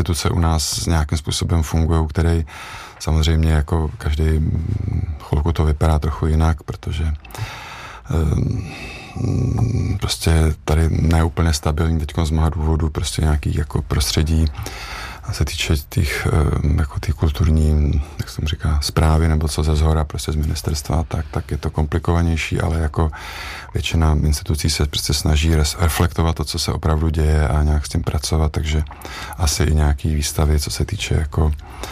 instituce u nás nějakým způsobem fungují, který samozřejmě jako každý chvilku to vypadá trochu jinak, protože prostě tady neúplně stabilní teďko z mnoha důvodů, prostě nějaký jako prostředí, a se týče těch jako ty kulturní, jak se tomu říká, zprávy nebo co ze zhora, prostě z ministerstva, tak je to komplikovanější, ale jako většina institucí se prostě snaží reflektovat to, co se opravdu děje a nějak s tím pracovat, takže asi i nějaký výstavy, co se týče jako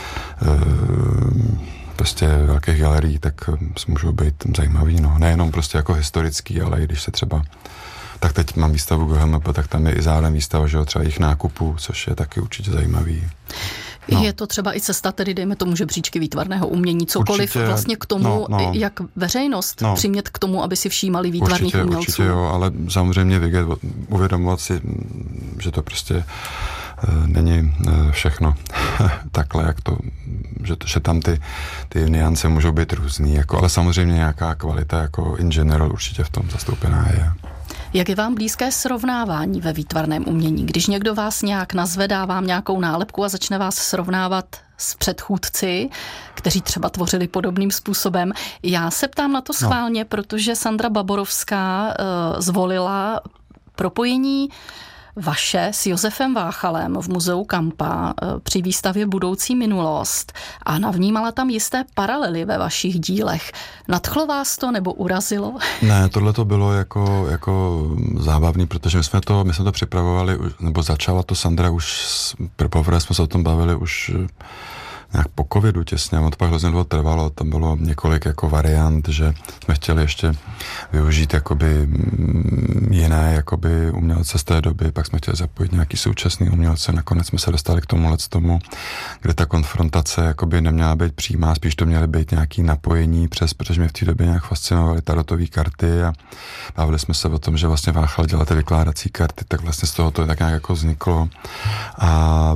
prostě velkých galerií, tak můžou být zajímavý, no. Nejenom prostě jako historický, ale i když se třeba tak teď mám výstavu GHMP, tak tam je i zároveň výstava, že jo, třeba jejich nákupů, což je taky určitě zajímavý. No. Je to třeba i cesta, tedy dejme tomu žebříčky výtvarného umění, cokoliv určitě, vlastně k tomu, jak veřejnost přimět k tomu, aby si všímali výtvarných umělců. Určitě jo, ale samozřejmě uvědomovat si, že to prostě není všechno takhle, jak to, že tam ty nuance můžou být různý, jako, ale samozřejmě nějaká kvalita jako in general určitě v tom zastoupená je. Jak je vám blízké srovnávání ve výtvarném umění? Když někdo vás nějak nazve, dá vám nějakou nálepku a začne vás srovnávat s předchůdci, kteří třeba tvořili podobným způsobem. Já se ptám na to schválně, protože Sandra Baborovská zvolila propojení vaše s Josefem Váchalem v muzeu Kampa při výstavě Budoucí minulost a navnímala tam jisté paralely ve vašich dílech. Nadchlo vás to nebo urazilo? Ne, tohle to bylo jako zábavný, protože my jsme to připravovali, nebo začala to Sandra už, poprvé jsme se o tom bavili už nějak po covidu těsně, a to pak hrozně dlouho trvalo, tam bylo několik jako variant, že jsme chtěli ještě využít jakoby jiné jakoby umělce z té doby, pak jsme chtěli zapojit nějaký současný umělce, nakonec jsme se dostali k tomu, kde ta konfrontace jakoby neměla být přímá, spíš to měly být nějaký napojení protože mě v té době nějak fascinovaly tarotové karty a bavili jsme se o tom, že vlastně Váchal dělal ty vykládací karty, tak vlastně z toho to tak nějak jako vzniklo a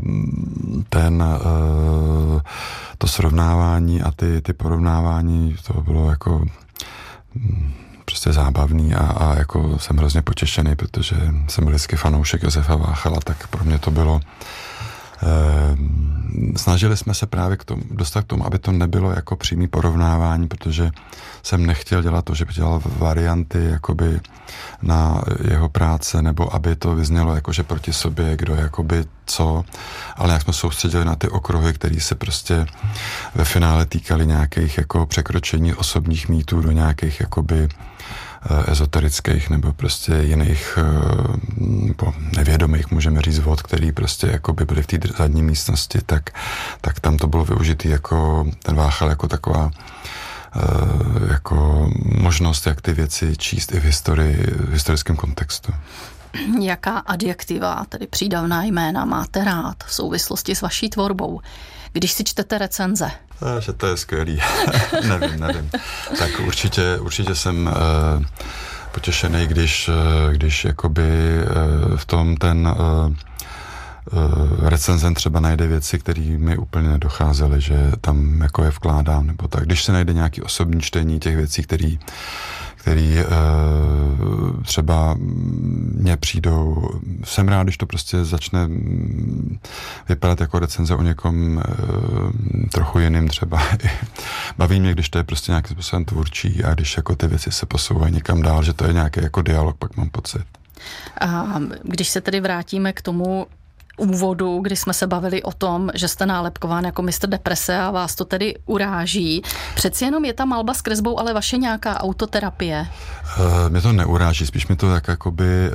to srovnávání a ty porovnávání, to bylo jako prostě zábavný a jako jsem hrozně potěšený, protože jsem byl vždycky fanoušek Josefa Váchala, tak pro mě to bylo snažili jsme se právě dostat k tomu, aby to nebylo jako přímý porovnávání, protože jsem nechtěl dělat to, že by dělal varianty jakoby na jeho práce, nebo aby to vyznělo jakože proti sobě, kdo jakoby co, ale jak jsme soustředili na ty okruhy, které se prostě ve finále týkaly nějakých jako překročení osobních mýtů do nějakých jakoby ezoterických nebo prostě jiných nevědomých, můžeme říct, vod, který prostě jako by byly v té zadní místnosti, tak tam to bylo využitý jako ten Váchal jako taková jako možnost, jak ty věci číst i v historickém kontextu. Jaká adjektiva, tedy přídavná jména, máte rád v souvislosti s vaší tvorbou, když si čtete recenze? Že to je skvělý. nevím. Tak určitě jsem potěšený, když jakoby v tom ten recenzent třeba najde věci, které mi úplně nedocházely, že tam jako je vkládám, nebo tak. Když se najde nějaký osobní čtení těch věcí, který třeba mně přijdou. Jsem rád, když to prostě začne vypadat jako recenze o někom trochu jiným třeba. Baví mě, když to je prostě nějakým způsobem tvůrčí a když jako ty věci se posouvají někam dál, že to je nějaký jako dialog, pak mám pocit. A když se tedy vrátíme k tomu úvodu, kdy jsme se bavili o tom, že jste nálepkován jako mistr deprese a vás to tedy uráží. Přeci jenom je ta malba s kresbou, ale vaše nějaká autoterapie? Mě to neuráží, spíš mi to tak jakoby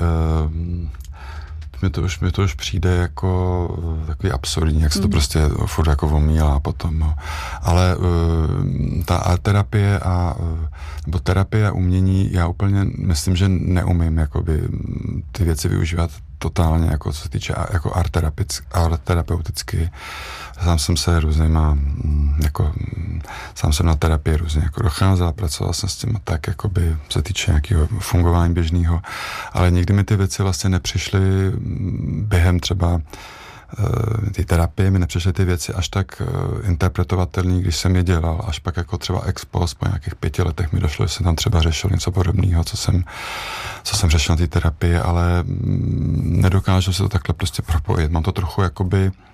mi to už přijde jako takový absurdní, jak se to prostě furt jako omílá potom. No. Ale ta terapie nebo terapie a umění, já úplně myslím, že neumím jakoby ty věci využívat totálně, jako co se týče jako art terapeuticky. Sám jsem se různýma, jako sám jsem na terapii různě jako docházel, pracoval jsem s tím tak, jakoby se týče nějakého fungování běžného, ale nikdy mi ty věci vlastně nepřišly během třeba ty terapie, mi nepřišly ty věci až tak interpretovatelný, když jsem je dělal, až pak jako třeba ex post po nějakých 5 letech mi došlo, že jsem tam třeba řešil něco podobného, co jsem řešil na té terapii, ale nedokážu se to takhle prostě propojit. Mám to trochu jakoby